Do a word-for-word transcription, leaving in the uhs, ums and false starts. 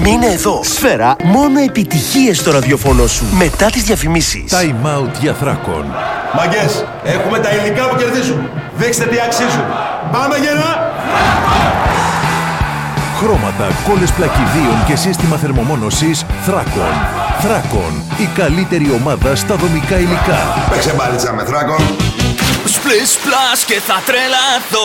Μείνε εδώ. Σφαίρα, μόνο επιτυχίες στο ραδιοφωνό σου. Μετά τις διαφημίσεις. Time out για Θράκον. Μαγκές, έχουμε τα υλικά που κερδίζουν. Δείξτε τι αξίζουν. Πάμε γερά! Χρώματα, κόλλες πλακιδίων και σύστημα θερμομόνωσης Θράκον. Θράκον, η καλύτερη ομάδα στα δομικά υλικά. Παίξε μπάλιτσα με Θράκον. Splish splash και θα τρελαθώ.